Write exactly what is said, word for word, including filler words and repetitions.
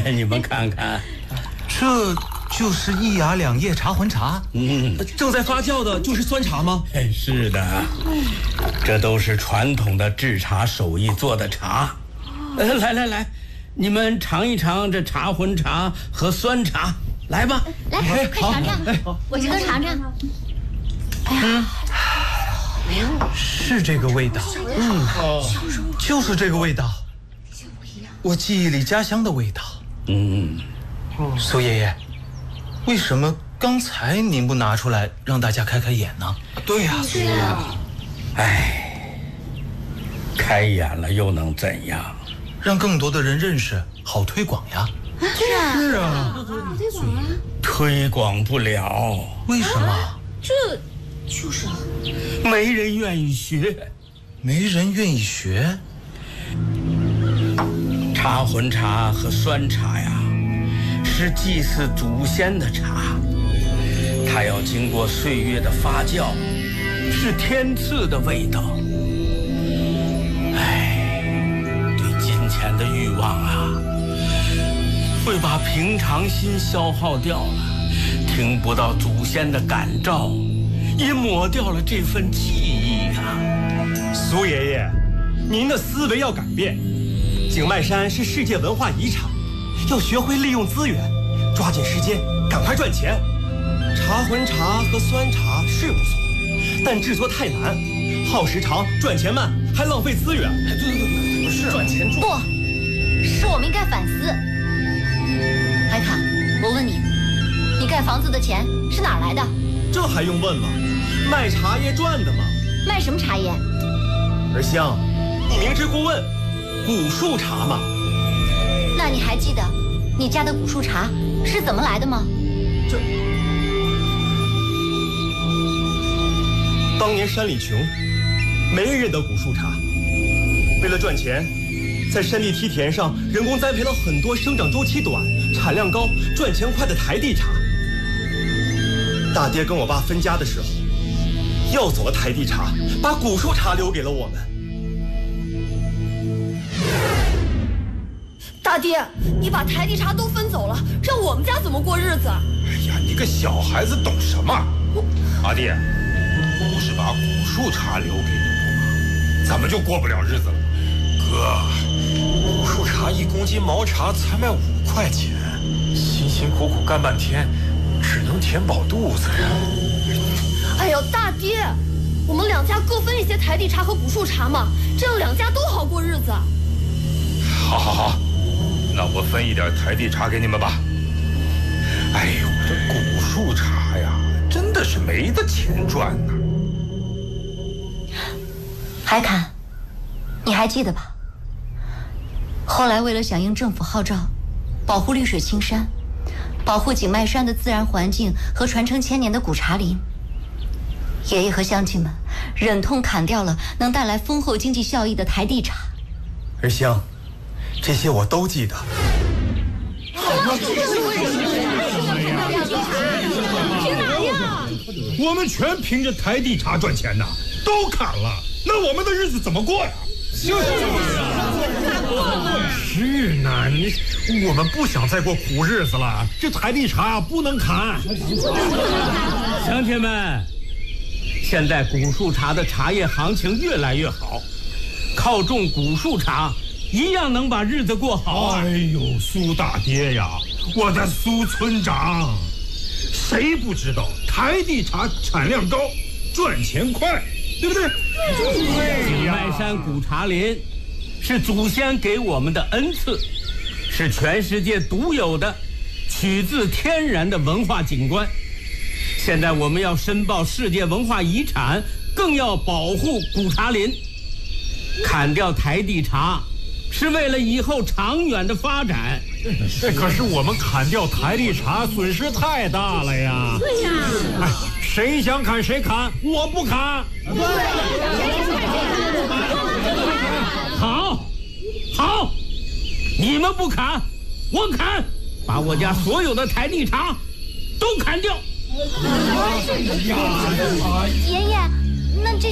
你们看看， 这就是一芽两叶茶魂茶。 嗯， 正在发酵的就是酸茶吗？ 是的，这都是传统的制茶手艺做的茶。呃，来来来，你们尝一尝这茶魂茶和酸茶，来吧。 来，快尝尝，我先尝尝。哎呀， 是这个味道，嗯，就是这个味道，我记忆里家乡的味道。 嗯， 苏爷爷，为什么刚才您不拿出来让大家开开眼呢？ 对呀，苏爷爷。 哎，开眼了又能怎样？ 让更多的人认识，好推广呀。 对啊， 是啊， 好推广啊。 推广不了， 为什么？ 这就是没人愿意学。 没人愿意学。 茶魂茶和酸茶呀，是祭祀祖先的茶，它要经过岁月的发酵，是天赐的味道。哎，对金钱的欲望啊，会把平常心消耗掉了，听不到祖先的感召，也抹掉了这份记忆啊。 苏爷爷，您的思维要改变。景迈山是世界文化遗产，要学会利用资源，抓紧时间，赶快赚钱。茶魂茶和酸茶是不错，但制作太难，耗时长，赚钱慢，还浪费资源。对对对对，不是赚钱赚。 不，是我们应该反思。海卡，我问你，你盖房子的钱是哪儿来的？ 这还用问吗？卖茶叶赚的嘛。 卖什么茶叶？ 儿香，你明知故问，古树茶嘛。 那你还记得你家的古树茶是怎么来的吗？ 这当年山里穷，没人认得古树茶。为了赚钱，在山地梯田上人工栽培了很多生长周期短、产量高、赚钱快的台地茶。大爹跟我爸分家的时候，要走了台地茶，把古树茶留给了我们。 大爹，你把台地茶都分走了，让我们家怎么过日子？ 哎呀，你个小孩子懂什么？阿弟，不是把古树茶留给你我吗？怎么就过不了日子了？ 哥，古树茶一公斤毛茶才卖五块钱，辛辛苦苦干半天，只能填饱肚子呀。 哎呦，大爹，我们两家各分一些台地茶和古树茶嘛，这样两家都好过日子。 好好好，那我分一点台地茶给你们吧。哎呦，这古树茶呀，真的是没得钱赚呐。 海侃，你还记得吧？后来为了响应政府号召，保护绿水青山，保护景迈山的自然环境和传承千年的古茶林，爷爷和乡亲们忍痛砍掉了能带来丰厚经济效益的台地茶。 儿香，这些我都记得。 我们全凭着台地茶赚钱呐，都砍了，那我们的日子怎么过呀？ 就是是呢，你我们不想再过苦日子了，这台地茶不能砍。 乡亲们，现在古树茶的茶叶行情越来越好，靠种古树茶一样能把日子过好啊！ 哎呦，苏大爹呀，我的苏村长，谁不知道台地茶产量高，赚钱快，对不对？ 景迈山古茶林是祖先给我们的恩赐，是全世界独有的取自天然的文化景观。现在我们要申报世界文化遗产，更要保护古茶林。砍掉台地茶是为了以后长远的发展。 可是我们砍掉台地茶损失太大了呀！ 对呀， 哎，谁想砍谁砍，我不砍。 好，好，你们不砍，我砍，把我家所有的台地茶都砍掉。 爷爷，那这